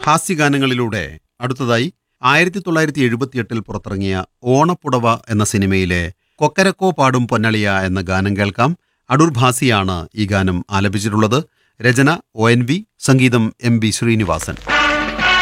ഹാസ്യഗാനങ്ങളിലൂടെ അടുത്തതായി 1978 പുറത്തിറങ്ങിയ ഓണപ്പുടവ എന്ന സിനിമയിലെ കൊക്കരക്കോ പാടും പൊന്നളിയ എന്ന ഗാനം കേൾക്കാം. അടൂർ ഭാസിയാണ് ഈ ഗാനം ആലപിച്ചിട്ടുള്ളത്. രചന ONV, സംഗീതം MB ശ്രീനിവാസൻ.